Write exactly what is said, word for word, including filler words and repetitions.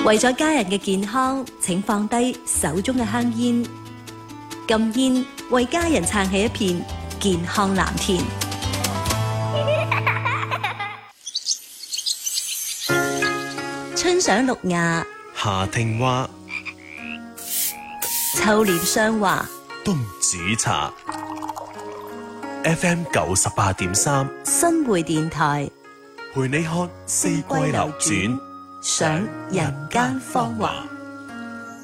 為咗家人嘅健康，請放低手中嘅香煙。禁煙，為家人撐起一片健康藍田。春賞綠芽， 夏聽蛙， 秋斂霜華， 冬煮茶。F M 九十八點三， 新會電台， 陪你看四季流轉， 賞人間芳華。